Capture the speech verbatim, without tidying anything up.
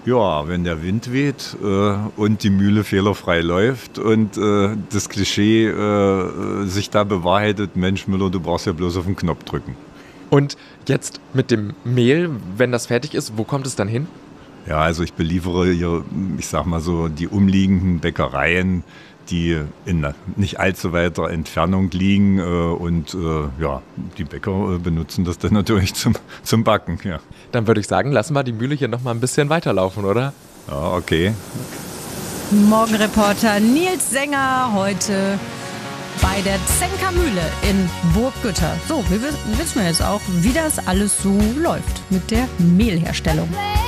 Ja, wenn der Wind weht äh, und die Mühle fehlerfrei läuft und äh, das Klischee äh, sich da bewahrheitet, Mensch Müller, du brauchst ja bloß auf den Knopf drücken. Und jetzt mit dem Mehl, wenn das fertig ist, wo kommt es dann hin? Ja, also ich beliefere hier, ich sag mal so, die umliegenden Bäckereien, die in nicht allzu weiter Entfernung liegen. Äh, und äh, ja, die Bäcker äh, benutzen das dann natürlich zum, zum Backen. Ja. Dann würde ich sagen, lassen wir die Mühle hier noch mal ein bisschen weiterlaufen, oder? Ja, okay. Morgenreporter Nils Sänger heute bei der Zenker Mühle in Burggütter. So, wir wissen jetzt auch, wie das alles so läuft mit der Mehlherstellung.